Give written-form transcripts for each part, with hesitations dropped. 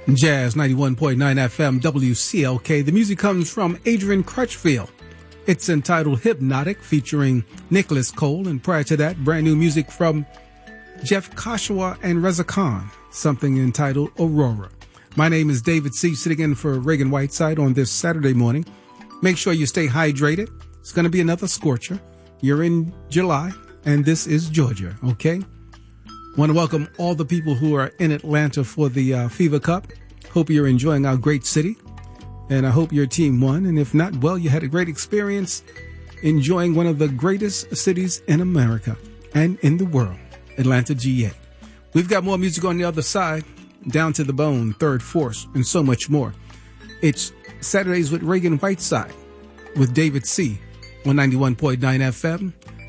Jazz 91.9 FM WCLK. The music comes from Adrian Crutchfield. It's entitled Hypnotic, featuring Nicholas Cole. And prior to that, brand new music from Jeff Koshawa and Reza Khan, something entitled Aurora. My name is David C., sitting in for Reagan Whiteside on this Saturday morning. Make sure you stay hydrated. It's going to be another scorcher. You're in July, and this is Georgia, okay? Want to welcome all the people who are in Atlanta for the Fever Cup. Hope you're enjoying our great city, and I hope your team won. And if not, well, you had a great experience enjoying one of the greatest cities in America and in the world, Atlanta, GA. We've got more music on the other side, Down to the Bone, Third Force, and so much more. It's Saturdays with Reagan Whiteside with David C. on 91.9 FM,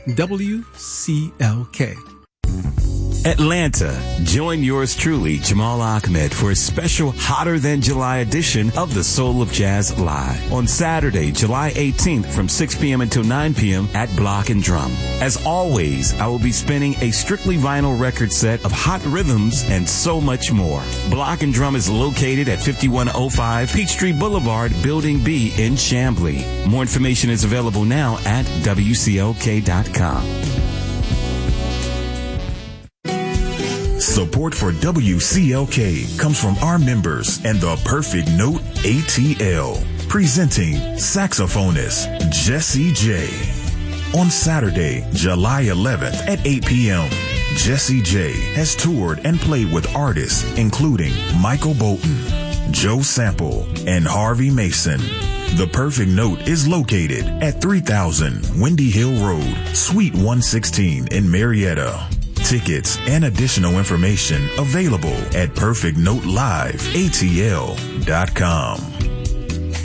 WCLK. Atlanta, join yours truly, Jamal Ahmed, for a special Hotter Than July edition of the Soul of Jazz Live on Saturday, July 18th from 6 p.m. until 9 p.m. at Block and Drum. As always, I will be spinning a strictly vinyl record set of hot rhythms and so much more. Block and Drum is located at 5105 Peachtree Boulevard, Building B in Chamblee. More information is available now at WCLK.com. Support for WCLK comes from our members and the Perfect Note ATL, presenting saxophonist Jesse J. On Saturday, July 11th at 8 p.m., Jesse J has toured and played with artists including Michael Bolton, Joe Sample, and Harvey Mason. The Perfect Note is located at 3000 Windy Hill Road, Suite 116 in Marietta. Tickets and additional information available at perfectnoteliveatl.com.